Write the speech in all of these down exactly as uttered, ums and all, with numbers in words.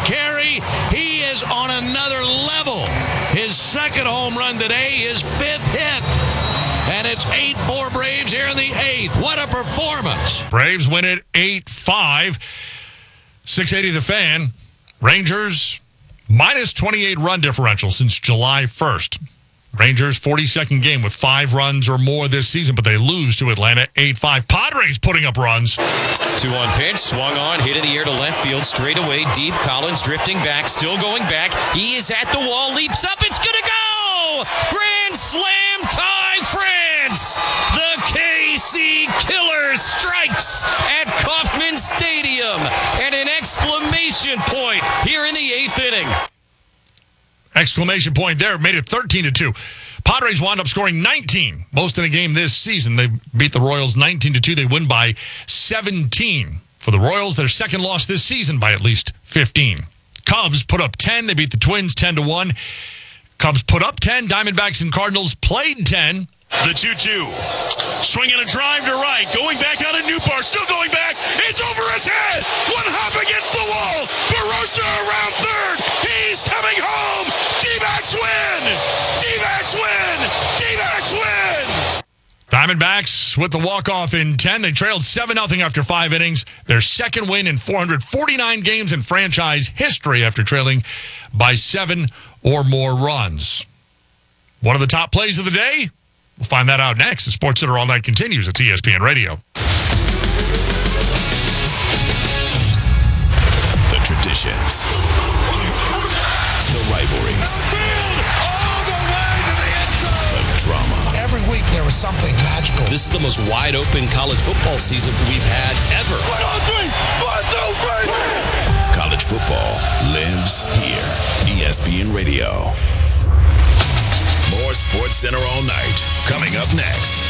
carry. He is on another level. His second home run today, his fifth hit. And it's eight four Braves here in the eighth. What a performance. Braves win it eight five. six eighty The Fan. Rangers minus twenty-eight run differential since July first. Rangers forty-second game with five runs or more this season, but they lose to Atlanta eight five. Padres putting up runs. Two one pitch, swung on, hit in the air to left field, straight away, deep. Collins drifting back, still going back. He is at the wall, leaps up, it's gonna go! Grand slam tie, France! The K C Killer strikes at Kauffman Stadium, and an exclamation point here in the eighth inning. Exclamation point there, made it thirteen to two. Padres wound up scoring nineteen, most in a game this season. They beat the Royals nineteen to two. They win by seventeen. For the Royals, their second loss this season by at least fifteen. Cubs put up ten. They beat the Twins ten to one. Cubs put up ten. Diamondbacks and Cardinals played ten. The two two. Swinging a drive to right. Going back out of Newport. Still going back. It's over his head. One hop against the wall. Barossa around third. He's coming home. D-backs win. D-backs win. D-backs win. Diamondbacks with the walk-off in ten. They trailed seven nothing after five innings. Their second win in four hundred forty-nine games in franchise history after trailing by seven or more runs. One of the top plays of the day? We'll find that out next. The Sports Center All Night continues at E S P N Radio. The traditions. The rivalries. Field all the way to the end zone. The drama. Every week there was something magical. This is the most wide-open college football season we've had ever. One, two, three. One, two, three. College football lives here. E S P N Radio. More Sports Center All Night coming up next.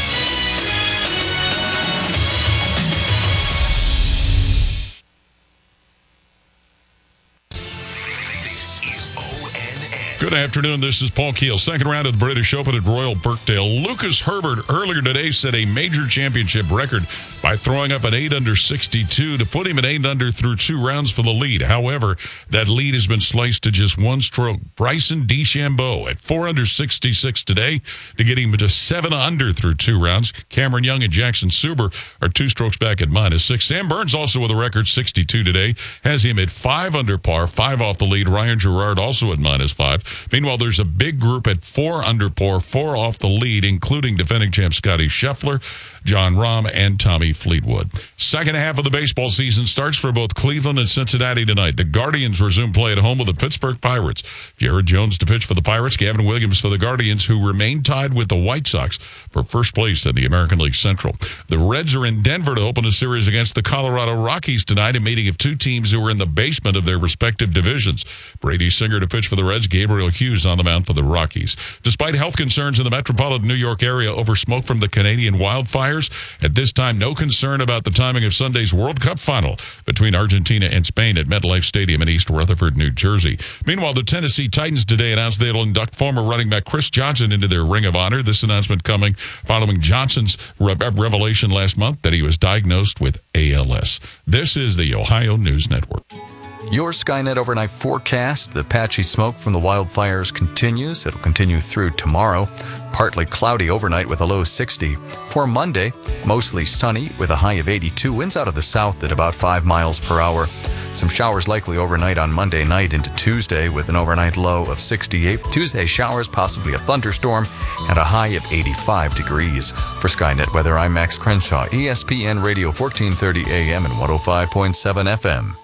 Good afternoon. This is Paul Keel. Second round of the British Open at Royal Birkdale. Lucas Herbert earlier today set a major championship record by throwing up an eight under sixty-two to put him at eight under through two rounds for the lead. However, that lead has been sliced to just one stroke. Bryson DeChambeau at four under sixty-six today to get him to seven under through two rounds. Cameron Young and Jackson Suber are two strokes back at minus six. Sam Burns also with a record sixty-two today has him at five under par, five off the lead. Ryan Gerard also at minus five. Meanwhile, there's a big group at four under par, four off the lead, including defending champ Scotty Scheffler, John Rahm, and Tommy Fleetwood. Second half of the baseball season starts for both Cleveland and Cincinnati tonight. The Guardians resume play at home with the Pittsburgh Pirates. Jared Jones to pitch for the Pirates, Gavin Williams for the Guardians, who remain tied with the White Sox for first place in the American League Central. The Reds are in Denver to open a series against the Colorado Rockies tonight, a meeting of two teams who are in the basement of their respective divisions. Brady Singer to pitch for the Reds, Gabriel Hughes on the mound for the Rockies. Despite health concerns in the metropolitan New York area over smoke from the Canadian wildfires, at this time, no concern about the timing of Sunday's World Cup final between Argentina and Spain at MetLife Stadium in East Rutherford, New Jersey. Meanwhile, the Tennessee Titans today announced they'll induct former running back Chris Johnson into their Ring of Honor. This announcement coming following Johnson's re- revelation last month that he was diagnosed with A L S. This is the Ohio News Network. Your Skynet overnight forecast. The patchy smoke from the wildfires continues. It'll continue through tomorrow. Partly cloudy overnight with a low sixty. For Monday, mostly sunny with a high of eighty-two. Winds out of the south at about five miles per hour. Some showers likely overnight on Monday night into Tuesday with an overnight low of sixty-eight. Tuesday showers, possibly a thunderstorm, and a high of eighty-five degrees. For Skynet Weather, I'm Max Crenshaw, E S P N Radio fourteen thirty A M and one oh five point seven F M.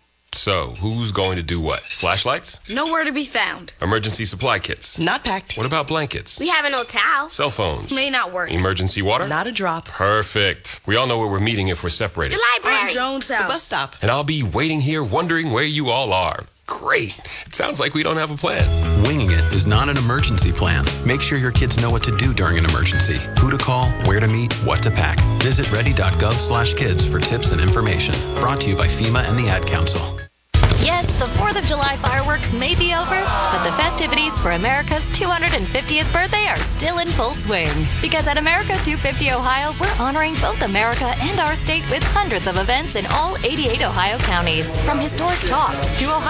So, who's going to do what? Flashlights? Nowhere to be found. Emergency supply kits? Not packed. What about blankets? We have an old towel. Cell phones? May not work. Emergency water? Not a drop. Perfect. We all know where we're meeting if we're separated. The library. On Jones House. The bus stop. And I'll be waiting here wondering where you all are. Great. It sounds like we don't have a plan. Winging it is not an emergency plan. Make sure your kids know what to do during an emergency, who to call, where to meet, what to pack. Visit ready.gov slash kids for tips and information. Brought to you by FEMA and the Ad Council. Yes, the fourth of July fireworks may be over, but the festivities for America's two hundred fiftieth birthday are still in full swing. Because at America two fifty Ohio, we're honoring both America and our state with hundreds of events in all eighty-eight Ohio counties. From historic talks to Ohio